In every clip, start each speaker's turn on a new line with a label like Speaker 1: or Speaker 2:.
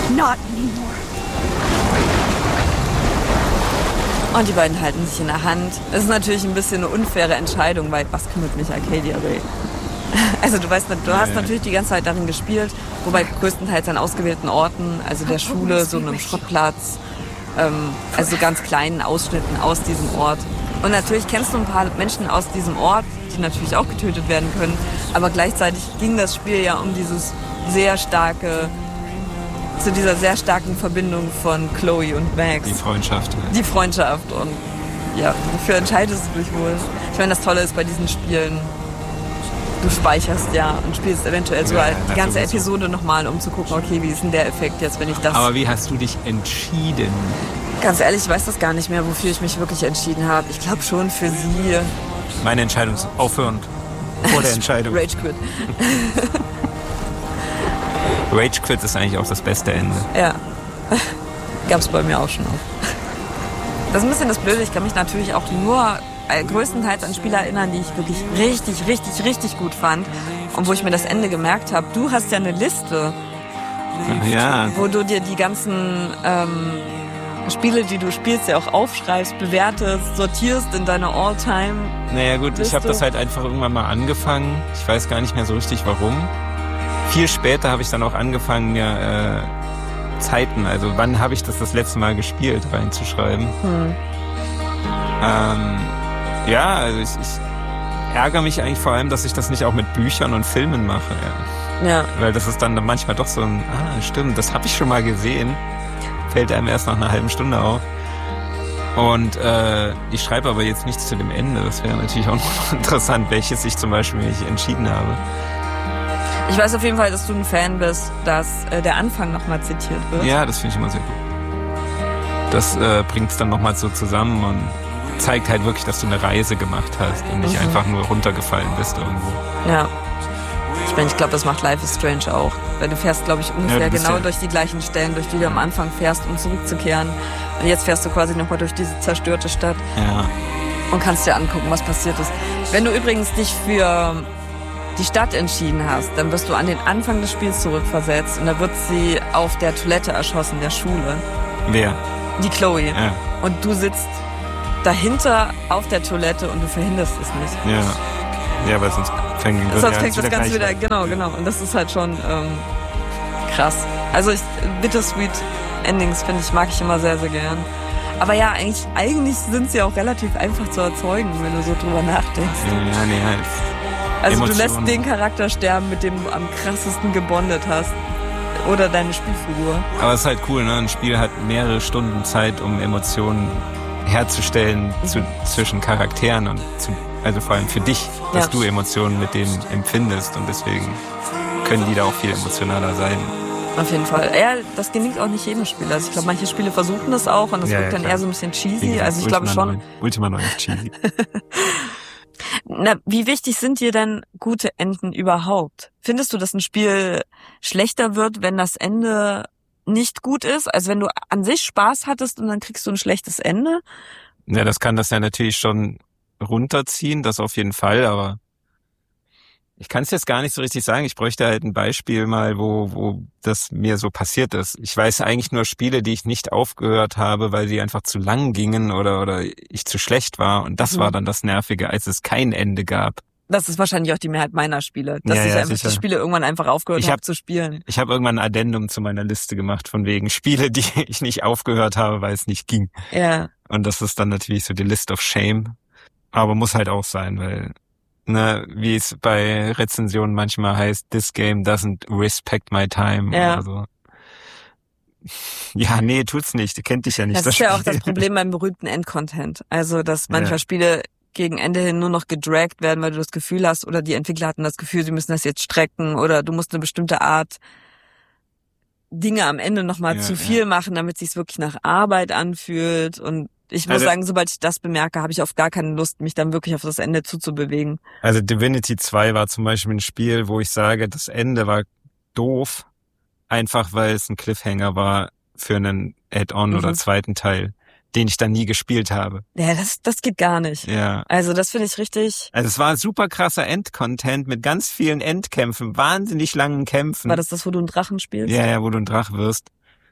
Speaker 1: Not anymore.
Speaker 2: Und die beiden halten sich in der Hand. Es ist natürlich ein bisschen eine unfaire Entscheidung, weil was kümmert mich Arcadia Bay? Also du hast natürlich die ganze Zeit darin gespielt, wobei größtenteils an ausgewählten Orten, also der Schule, so einem Schrottplatz, also so ganz kleinen Ausschnitten aus diesem Ort. Und natürlich kennst du ein paar Menschen aus diesem Ort, die natürlich auch getötet werden können, aber gleichzeitig ging das Spiel ja um dieses zu dieser sehr starken Verbindung von Chloe und Max.
Speaker 3: Die Freundschaft. Ja.
Speaker 2: Die Freundschaft und ja, wofür entscheidest du dich wohl? Ich meine, das Tolle ist bei diesen Spielen, du speicherst ja und spielst eventuell sogar die ganze Episode nochmal, um zu gucken, okay, wie ist denn der Effekt jetzt, wenn ich das...
Speaker 3: Aber wie hast du dich entschieden?
Speaker 2: Ganz ehrlich, ich weiß das gar nicht mehr, wofür ich mich wirklich entschieden habe. Ich glaube schon für sie.
Speaker 3: Meine Entscheidung ist aufhören vor der Entscheidung.
Speaker 2: Rage Quit.
Speaker 3: Rage Quit ist eigentlich auch das beste Ende.
Speaker 2: Ja, gab's bei mir auch schon auf. Das ist ein bisschen das Blöde, ich kann mich natürlich auch nur größtenteils an Spiele erinnern, die ich wirklich richtig, richtig, richtig gut fand und wo ich mir das Ende gemerkt habe. Du hast ja eine Liste, wo du dir die ganzen Spiele, die du spielst, ja auch aufschreibst, bewertest, sortierst in deine All-Time.
Speaker 3: Naja gut, ich habe das halt einfach irgendwann mal angefangen. Ich weiß gar nicht mehr so richtig warum. Viel später habe ich dann auch angefangen, mir Zeiten, also wann habe ich das letzte Mal gespielt, reinzuschreiben. Also ich ärgere mich eigentlich vor allem, dass ich das nicht auch mit Büchern und Filmen mache.
Speaker 2: Ja.
Speaker 3: Weil das ist dann manchmal doch so ein, stimmt, das habe ich schon mal gesehen. Fällt einem erst nach einer halben Stunde auf. Und ich schreibe aber jetzt nichts zu dem Ende. Das wäre natürlich auch noch interessant, welches ich zum Beispiel mich entschieden habe.
Speaker 2: Ich weiß auf jeden Fall, dass du ein Fan bist, dass der Anfang nochmal zitiert wird.
Speaker 3: Ja, das finde ich immer sehr gut. Das bringt es dann nochmal so zusammen und zeigt halt wirklich, dass du eine Reise gemacht hast und nicht einfach nur runtergefallen bist irgendwo.
Speaker 2: Ja. Ich glaube, das macht Life is Strange auch. Weil du fährst, glaube ich, ungefähr genau durch die gleichen Stellen, durch die du am Anfang fährst, um zurückzukehren. Und jetzt fährst du quasi nochmal durch diese zerstörte Stadt.
Speaker 3: Ja.
Speaker 2: Und kannst dir angucken, was passiert ist. Wenn du übrigens dich für die Stadt entschieden hast, dann wirst du an den Anfang des Spiels zurückversetzt und da wird sie auf der Toilette erschossen, der Schule.
Speaker 3: Wer?
Speaker 2: Die Chloe.
Speaker 3: Ja.
Speaker 2: Und du sitzt dahinter auf der Toilette und du verhinderst es nicht.
Speaker 3: Ja. Ja, weil sonst fängt
Speaker 2: das Ganze wieder, genau. Und das ist halt schon krass. Also Bittersweet Endings, mag ich immer sehr, sehr gern. Aber ja, eigentlich sind sie auch relativ einfach zu erzeugen, wenn du so drüber nachdenkst.
Speaker 3: Ja, nee, halt.
Speaker 2: Also Emotionen. Du lässt den Charakter sterben, mit dem du am krassesten gebondet hast. Oder deine Spielfigur.
Speaker 3: Aber es ist halt cool, ne? Ein Spiel hat mehrere Stunden Zeit, um Emotionen herzustellen zwischen Charakteren und also vor allem für dich, dass du Emotionen mit denen empfindest und deswegen können die da auch viel emotionaler sein.
Speaker 2: Auf jeden Fall. Ja, das gelingt auch nicht jedem Spiel. Also ich glaube, manche Spiele versuchen das auch und das wirkt dann eher so ein bisschen cheesy. Also ich glaube schon.
Speaker 3: Ultima 9 ist cheesy.
Speaker 2: Na, wie wichtig sind dir denn gute Enden überhaupt? Findest du, dass ein Spiel schlechter wird, wenn das Ende nicht gut ist? Also wenn du an sich Spaß hattest und dann kriegst du ein schlechtes Ende?
Speaker 3: Ja, das kann das ja natürlich schon runterziehen, das auf jeden Fall, aber ich kann es jetzt gar nicht so richtig sagen. Ich bräuchte halt ein Beispiel mal, wo das mir so passiert ist. Ich weiß eigentlich nur Spiele, die ich nicht aufgehört habe, weil sie einfach zu lang gingen oder ich zu schlecht war. Und das war dann das Nervige, als es kein Ende gab.
Speaker 2: Das ist wahrscheinlich auch die Mehrheit meiner Spiele, dass ich einfach die Spiele irgendwann einfach aufgehört habe zu spielen.
Speaker 3: Ich habe irgendwann ein Addendum zu meiner Liste gemacht, von wegen Spiele, die ich nicht aufgehört habe, weil es nicht ging.
Speaker 2: Ja.
Speaker 3: Und das ist dann natürlich so die List of Shame. Aber muss halt auch sein, weil wie es bei Rezensionen manchmal heißt, this game doesn't respect my time oder so. Ja, nee, tut's nicht. Du kennt dich ja nicht.
Speaker 2: Das ist ja auch das Problem beim berühmten Endcontent. Also, dass manchmal Spiele gegen Ende hin nur noch gedragt werden, weil du das Gefühl hast, oder die Entwickler hatten das Gefühl, sie müssen das jetzt strecken oder du musst eine bestimmte Art Dinge am Ende nochmal zu viel machen, damit es sich wirklich nach Arbeit anfühlt. Und ich muss sagen, sobald ich das bemerke, habe ich oft gar keine Lust, mich dann wirklich auf das Ende zuzubewegen.
Speaker 3: Also Divinity 2 war zum Beispiel ein Spiel, wo ich sage, das Ende war doof, einfach weil es ein Cliffhanger war für einen Add-on oder zweiten Teil, den ich dann nie gespielt habe.
Speaker 2: Ja, das geht gar nicht.
Speaker 3: Ja.
Speaker 2: Also das finde ich richtig...
Speaker 3: Also es war super krasser Endcontent mit ganz vielen Endkämpfen, wahnsinnig langen Kämpfen.
Speaker 2: War das, wo du einen Drachen spielst?
Speaker 3: Ja, wo du ein Drache wirst.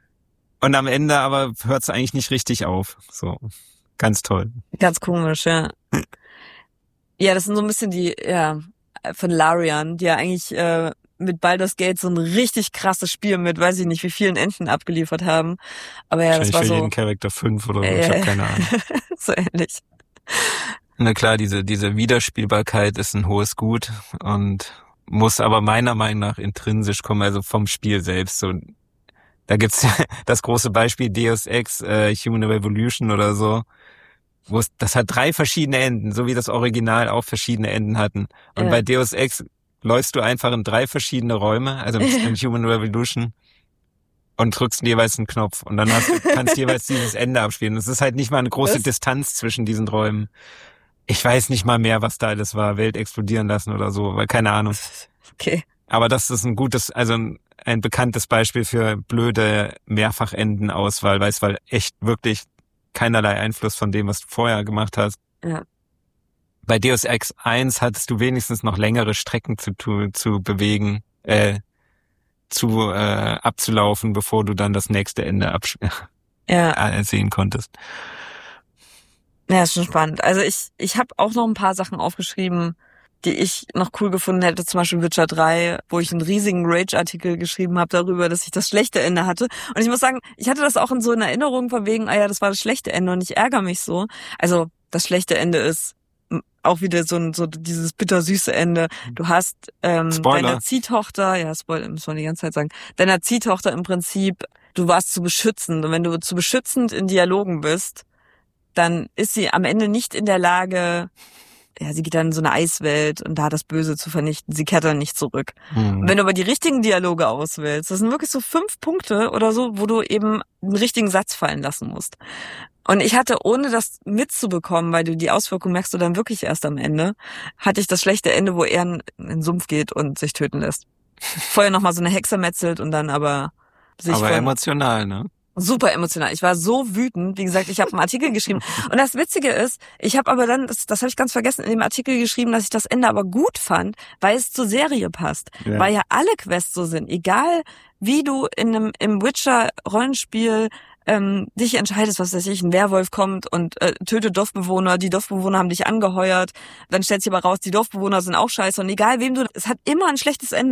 Speaker 3: Und am Ende aber hört es eigentlich nicht richtig auf. So, ganz toll.
Speaker 2: Ganz komisch, ja. Ja, das sind so ein bisschen die, von Larian, die ja eigentlich mit Baldur's Gate so ein richtig krasses Spiel mit, weiß ich nicht, wie vielen Enden abgeliefert haben. Aber ja, das war
Speaker 3: für
Speaker 2: so...
Speaker 3: jeden Charakter 5 oder so, ich habe keine Ahnung.
Speaker 2: So ähnlich.
Speaker 3: Na klar, diese Wiederspielbarkeit ist ein hohes Gut und muss aber meiner Meinung nach intrinsisch kommen, also vom Spiel selbst. So, da gibt's das große Beispiel Deus Ex, Human Revolution oder so, das hat 3 verschiedene Enden, so wie das Original auch verschiedene Enden hatten. Und bei Deus Ex läufst du einfach in 3 verschiedene Räume, also in Human Revolution, und drückst jeweils einen Knopf und dann kannst jeweils dieses Ende abspielen. Es ist halt nicht mal eine große Distanz zwischen diesen Räumen. Ich weiß nicht mal mehr, was da alles war. Welt explodieren lassen oder so, weil keine Ahnung.
Speaker 2: Okay.
Speaker 3: Aber das ist ein bekanntes Beispiel für blöde Mehrfachendenauswahl, weil es echt wirklich keinerlei Einfluss von dem, was du vorher gemacht hast.
Speaker 2: Ja.
Speaker 3: Bei Deus Ex 1 hattest du wenigstens noch längere Strecken zu bewegen, abzulaufen, bevor du dann das nächste Ende sehen konntest.
Speaker 2: Ja, ist schon spannend. Also ich habe auch noch ein paar Sachen aufgeschrieben, die ich noch cool gefunden hätte, zum Beispiel Witcher 3, wo ich einen riesigen Rage-Artikel geschrieben habe darüber, dass ich das schlechte Ende hatte. Und ich muss sagen, ich hatte das auch in so einer Erinnerung von wegen, das war das schlechte Ende und ich ärgere mich so. Also das schlechte Ende ist auch wieder so dieses bittersüße Ende. Du hast deiner Ziehtochter, Spoiler, muss man die ganze Zeit sagen, deiner Ziehtochter im Prinzip, du warst zu beschützend. Und wenn du zu beschützend in Dialogen bist, dann ist sie am Ende nicht in der Lage, sie geht dann in so eine Eiswelt und da das Böse zu vernichten. Sie kehrt dann nicht zurück. Und wenn du aber die richtigen Dialoge auswählst, das sind wirklich so 5 Punkte oder so, wo du eben einen richtigen Satz fallen lassen musst. Und ich hatte, ohne das mitzubekommen, weil du die Auswirkungen merkst du dann wirklich erst am Ende, hatte ich das schlechte Ende, wo er in den Sumpf geht und sich töten lässt. Vorher nochmal so eine Hexe metzelt und dann aber sich
Speaker 3: aber emotional, ne?
Speaker 2: Super emotional. Ich war so wütend. Wie gesagt, ich habe einen Artikel geschrieben. Und das Witzige ist, ich habe aber dann, das habe ich ganz vergessen, in dem Artikel geschrieben, dass ich das Ende aber gut fand, weil es zur Serie passt. Ja. Weil ja alle Quests so sind. Egal, wie du im Witcher-Rollenspiel dich entscheidest, was weiß ich, ein Werwolf kommt und tötet Dorfbewohner, die Dorfbewohner haben dich angeheuert, dann stellt sich aber raus, die Dorfbewohner sind auch scheiße und egal wem es hat immer ein schlechtes Ende.